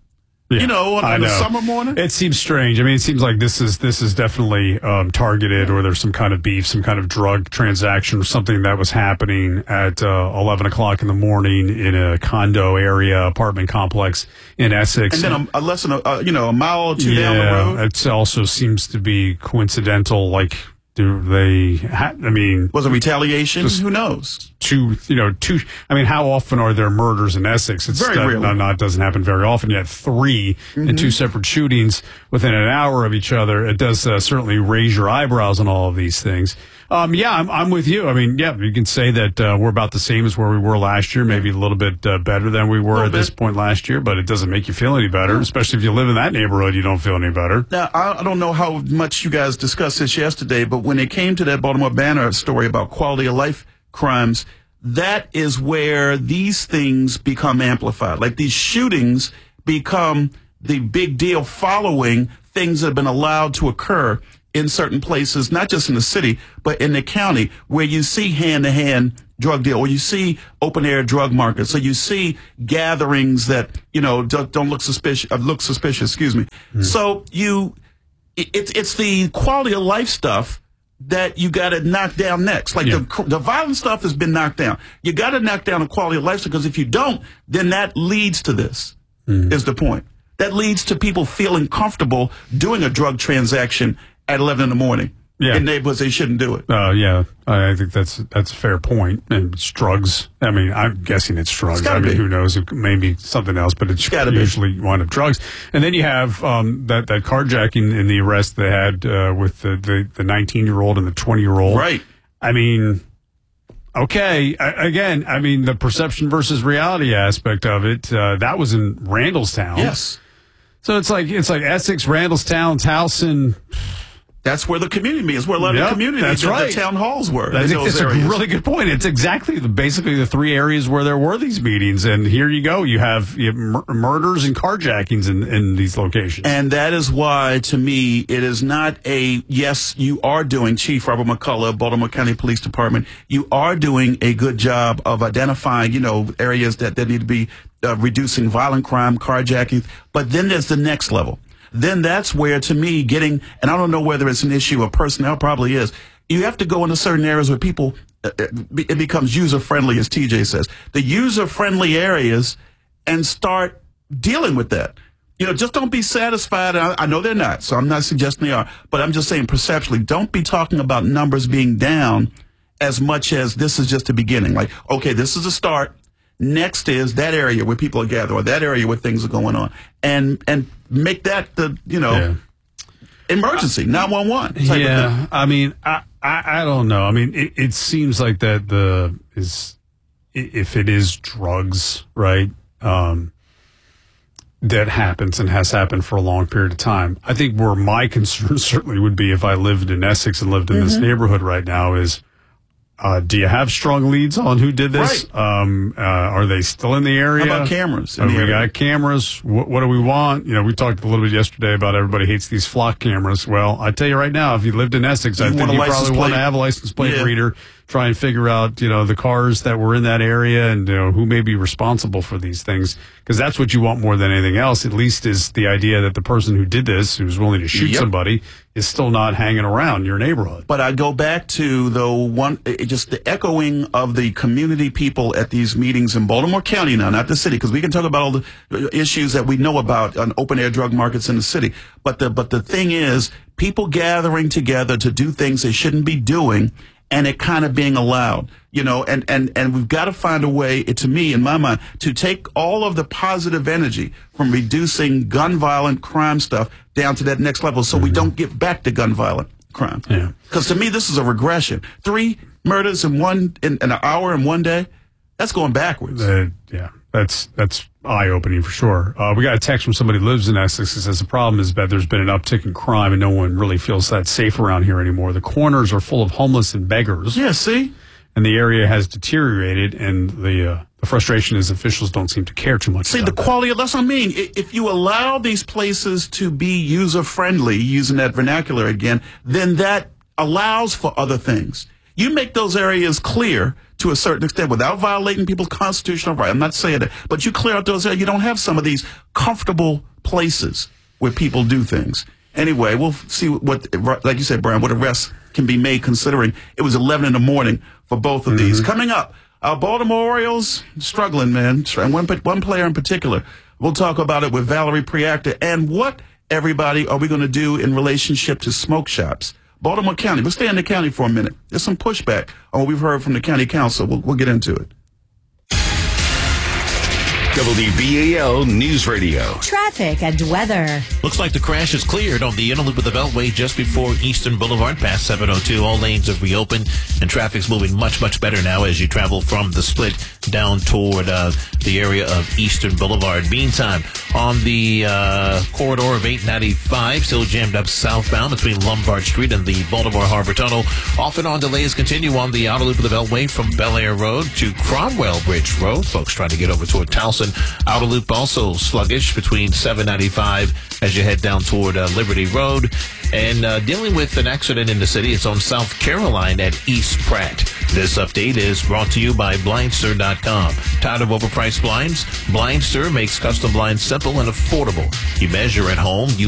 Yeah, you know, on, I on know. a summer morning. It seems strange. I mean, it seems like this is this is definitely um, targeted, or there's some kind of beef, some kind of drug transaction, or something that was happening at uh, eleven o'clock in the morning in a condo area, apartment complex in Essex. And then a, a less than a, uh, you know, a mile or two yeah, down the road. It also seems to be coincidental. Like, do they? Ha- I mean, was it retaliation? Who knows? Two, you know, two. I mean, how often are there murders in Essex? It's Very not, rarely. not, not doesn't happen very often. Yet three Mm-hmm. and two separate shootings within an hour of each other. It does uh, certainly raise your eyebrows on all of these things. Um, yeah, I'm, I'm with you. I mean, yeah, you can say that uh, we're about the same as where we were last year, maybe a little bit uh, better than we were at bit. this point last year, but it doesn't make you feel any better, especially if you live in that neighborhood. You don't feel any better. Now, I I don't know how much you guys discussed this yesterday, but when it came to that Baltimore Banner story about quality of life crimes, that is where these things become amplified. Like these shootings become the big deal following things that have been allowed to occur in certain places, not just in the city, but in the county, where you see hand-to-hand drug deal, or you see open-air drug markets, so you see gatherings that, you know, don't, don't look suspicious, uh, look suspicious, excuse me. Mm. So you, it, it's it's the quality of life stuff that you got to knock down next. Like Yeah. the the violent stuff has been knocked down. You got to knock down the quality of life, because if you don't, then that leads to this, Mm. is the point. That leads to people feeling comfortable doing a drug transaction at eleven in the morning Yeah. in neighborhoods they shouldn't do it. Uh, yeah, I, I think that's that's a fair point. And it's drugs. I mean, I'm guessing it's drugs. It's gotta I mean, be. who knows? It may be something else, but it's gotta be. usually wind up drugs. And then you have um, that that carjacking in the arrest they had uh, with the the the nineteen year old and the twenty year old. Right. I mean, okay. I, again, I mean, the perception versus reality aspect of it. Uh, that was in Randallstown. Yes. So it's like it's like Essex, Randallstown, Towson. That's where the community is, where a lot Yep, of the community, that's the, right. the town halls were. I in think those that's areas. a really good point. It's exactly the basically the three areas where there were these meetings, and here you go. You have, you have mur- murders and carjackings in, in these locations. And that is why, to me, it is not a, yes, you are doing, Chief Robert McCullough, Baltimore County Police Department, you are doing a good job of identifying, you know, areas that, that need to be uh, reducing violent crime, carjacking. But then there's the next level. Then that's where, to me, getting, and I don't know whether it's an issue of personnel, probably is, you have to go into certain areas where people, uh, it becomes user-friendly, as T J says. The user-friendly areas, and start dealing with that. You know, just don't be satisfied. I, I know they're not, so I'm not suggesting they are, but I'm just saying perceptually, don't be talking about numbers being down as much as this is just the beginning. Like, okay, this is a start. Next is that area where people are gathered, or that area where things are going on, and and make that the, you know, Yeah. emergency nine one one. Yeah, I mean, I, I I don't know. I mean, it, it seems like that the is i- if it is drugs, right? Um, that happens and has happened for a long period of time. I think where my concern certainly would be if I lived in Essex and lived in this Mhm. neighborhood right now is. Uh, do you have strong leads on who did this? Um, uh, are they still in the area? How about cameras in Have the we area? got cameras? What, what do we want? You know, we talked a little bit yesterday about everybody hates these flock cameras. Well, I tell you right now, if you lived in Essex, You I want think a you license probably want to plate. have a license plate Yeah. reader, try and figure out, you know, the cars that were in that area and, you know, who may be responsible for these things. Because that's what you want more than anything else, at least, is the idea that the person who did this, who's willing to shoot Yep. somebody, is still not hanging around your neighborhood. But I go back to the one, it, just the echoing of the community people at these meetings in Baltimore County now, not the city, because we can talk about all the issues that we know about on open air drug markets in the city. But the but the thing is, people gathering together to do things they shouldn't be doing, and it kind of being allowed, you know, and, and, and we've got to find a way, to me, in my mind, to take all of the positive energy from reducing gun violent crime stuff down to that next level, so we don't get back to gun violent crime. Yeah. Because to me, this is a regression. Three murders in one in, in an hour in one day, that's going backwards. Uh, yeah, that's that's eye opening for sure. Uh, we got a text from somebody who lives in Essex that says the problem is that there's been an uptick in crime and no one really feels that safe around here anymore. The corners are full of homeless and beggars. Yeah, see? And the area has deteriorated, and the uh, the frustration is officials don't seem to care too much. See, about the quality of, that's what I mean. I- If you allow these places to be user-friendly, using that vernacular again, then that allows for other things. You make those areas clear to a certain extent without violating people's constitutional right. I'm not saying that, but you clear out those areas. You don't have some of these comfortable places where people do things. Anyway, we'll see what, like you said, Brian, what arrests can be made considering it was eleven in the morning for both of mm-hmm. these. Coming up, our Baltimore Orioles struggling, man. And one, one player in particular. We'll talk about it with Valerie Priacta and what everybody are we going to do in relationship to smoke shops. Baltimore County. We'll stay in the county for a minute. There's some pushback on what we've heard from the county council. We'll, we'll get into it. W B A L News Radio. Traffic and weather. Looks like the crash is cleared on the inner loop of the Beltway just before Eastern Boulevard past seven oh two. All lanes have reopened and traffic's moving much, much better now as you travel from the split down toward uh, the area of Eastern Boulevard. Meantime, on the uh, corridor of eight ninety-five, still jammed up southbound between Lombard Street and the Baltimore Harbor Tunnel. Off and on delays continue on the outer loop of the Beltway from Bel Air Road to Cromwell Bridge Road. Folks trying to get over toward Towson. Outer loop also sluggish between seven ninety-five as you head down toward uh, Liberty Road. And uh, dealing with an accident in the city, it's on South Caroline at East Pratt. This update is brought to you by Blindster dot com. Tired of overpriced blinds? Blindster makes custom blinds simple and affordable. You measure at home, you